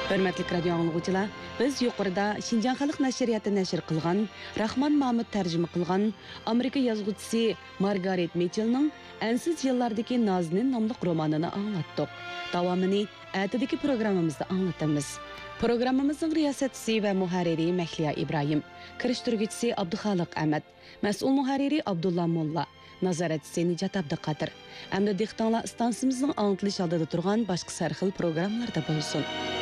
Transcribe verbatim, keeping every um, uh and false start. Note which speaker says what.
Speaker 1: Hörmətli radio anlıqçılar, biz yuqorida Şinjan Xalq Nəşriyyatı nəşr qılğan, Rahman Mahmud tərcümə qılğan Amerika yazğıçısı Margaret Mitchell'ның Ensiz yıllardaki Nazinin namlıq romanını anlattık. Davamını ətidəki proqramımızda anlatımız. Programımızın riyasətçisi və muharriri Məhliya İbrahim, kiriştirgüçüsü Abduxaliq Əhməd, məsul muharriri Abdullah Molla, nazaretçisi Nicat Abduqadir. Əmdə dixtanlar istansımızın anlatılış aldıda turğan başqa sərxil proqramlarda bulsun.